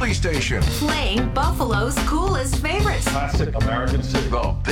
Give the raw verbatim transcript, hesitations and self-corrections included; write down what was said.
Station. Playing Buffalo's coolest favorites. Classic American sitcom. The